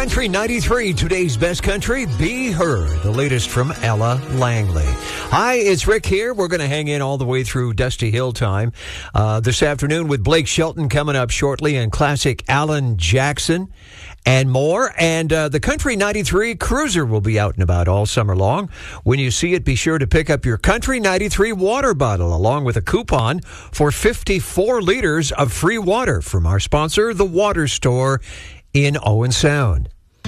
Country 93, today's best country, Be Her, the latest from Ella Langley. Hi, it's Rick here. We're going to hang in all the way through Dusty Hill time this afternoon with Blake Shelton coming up shortly and classic Alan Jackson and more. And the Country 93 Cruiser will be out and about all summer long. When you see it, be sure to pick up your Country 93 water bottle along with a coupon for 54 liters of free water from our sponsor, The Water Store in Owen Sound.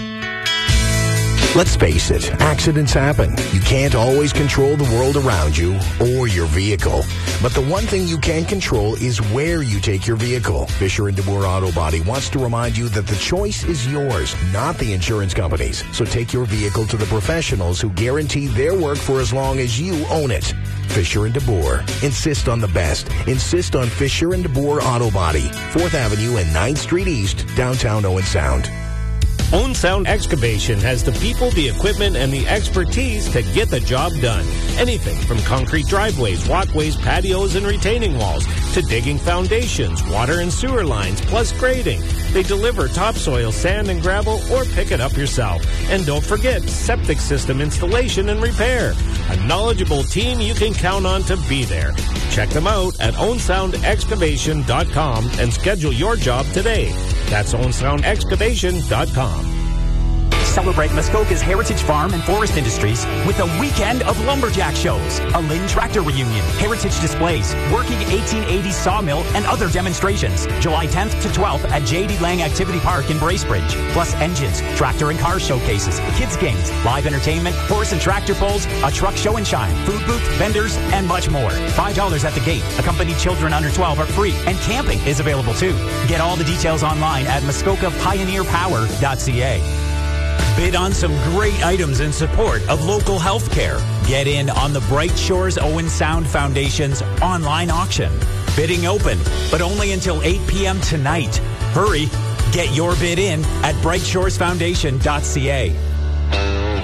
Let's face it, accidents happen. You can't always control the world around you or your vehicle. But the one thing you can control is where you take your vehicle. Fisher & DeBoer Auto Body wants to remind you that the choice is yours, not the insurance company's. So take your vehicle to the professionals who guarantee their work for as long as you own it. Fisher & DeBoer. Insist on the best. Insist on Fisher & DeBoer Auto Body. 4th Avenue and 9th Street East, downtown Owen Sound. Owen Sound Excavation has the people, the equipment, and the expertise to get the job done. Anything from concrete driveways, walkways, patios, and retaining walls to digging foundations, water and sewer lines, plus grading. They deliver topsoil, sand, and gravel, or pick it up yourself. And don't forget septic system installation and repair. A knowledgeable team you can count on to be there. Check them out at owensoundexcavation.com and schedule your job today. That's owensoundexcavation.com. Celebrate Muskoka's Heritage Farm and Forest Industries with a weekend of lumberjack shows, a Lynn tractor reunion, heritage displays, working 1880s sawmill, and other demonstrations. July 10th to 12th at J.D. Lang Activity Park in Bracebridge. Plus engines, tractor and car showcases, kids games, live entertainment, horse and tractor pulls, a truck show and shine, food booth, vendors, and much more. $5 at the gate. Accompanied children under 12 are free, and camping is available too. Get all the details online at muskokapioneerpower.ca. Bid on some great items in support of local health care. Get in on the Bright Shores Owen Sound Foundation's online auction. Bidding open, but only until 8 p.m. tonight. Hurry. Get your bid in at brightshoresfoundation.ca.